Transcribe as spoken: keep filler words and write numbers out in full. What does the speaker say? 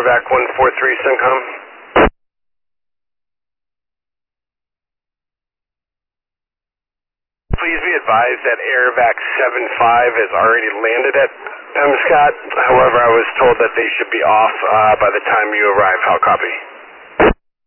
AirVac one four three Syncom. Please be advised that AirVac seven five has already landed at Pemscott. However, I was told that they should be off uh, by the time you arrive. How copy?